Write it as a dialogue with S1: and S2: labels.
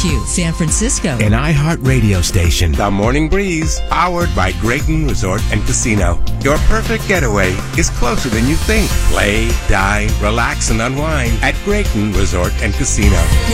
S1: WKRQ, San Francisco.
S2: An iHeart radio station.
S3: The Morning Breeze, powered by Grayton Resort and Casino. Your perfect getaway is closer than you think. Play, dine, relax, and unwind at Grayton Resort and Casino.